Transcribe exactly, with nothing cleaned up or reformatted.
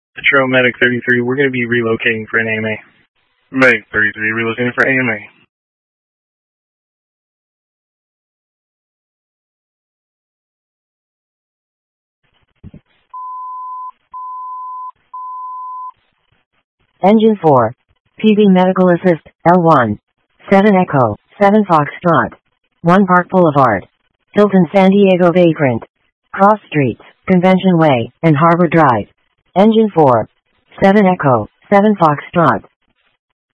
Metro Medic thirty-three, we're going to be relocating for an A M A. Medic thirty-three, relocating for A M A. Engine four. P V Medical Assist, L one. seven Echo, seven Foxtrot. one Park Boulevard. Hilton San Diego Vagrant. Cross Streets, Convention Way, and Harbor Drive. Engine four. seven Echo, seven Foxtrot.